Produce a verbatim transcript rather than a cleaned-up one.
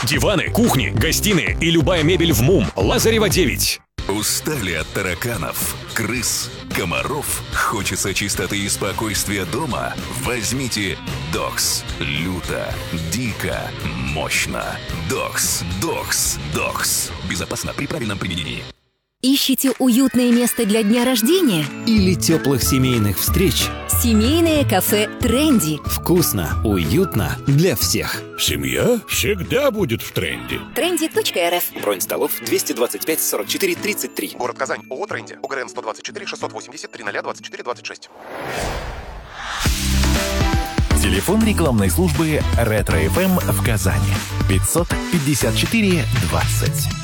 Диваны, кухни, гостиные и любая мебель в МУМ. Лазарева девять. Устали от тараканов, крыс, комаров? Хочется чистоты и спокойствия дома? Возьмите Докс. Люто, дико, мощно. Докс, Докс, Докс. Безопасно при правильном применении. Ищите уютное место для дня рождения? Или теплых семейных встреч? Семейное кафе «Тренди». Вкусно, уютно для всех. Семья всегда будет в тренде. тренди точка эр эф. Бронь столов двести двадцать пять сорок четыре тридцать три. Город Казань. ООО «Тренди». ОГРН сто двадцать четыре шестьсот восемьдесят тридцать двадцать четыре двадцать шесть. Телефон рекламной службы «Ретро эф эм» в Казани. пятьсот пятьдесят четыре двадцать.